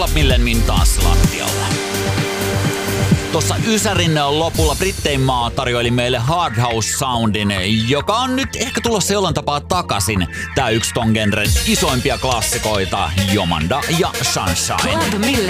Club Millenniumin taas lattialla. Tuossa Ysärin lopulla Britteinmaa tarjoili meille Hard House Soundin, joka on nyt ehkä tulossa jollain tapaa takaisin. Tää yksi ton genren isoimpia klassikoita, Jomanda ja Sunshine.